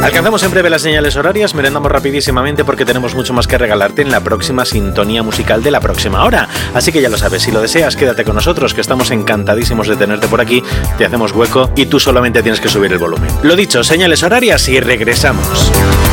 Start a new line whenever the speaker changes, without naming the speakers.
Alcanzamos en breve las señales horarias, merendamos rapidísimamente porque tenemos mucho más que regalarte en la próxima sintonía musical de la próxima hora. Así que ya lo sabes, si lo deseas, quédate con nosotros, que estamos encantadísimos de tenerte por aquí, te hacemos hueco y tú solamente tienes que subir el volumen. Lo dicho, señales horarias y regresamos.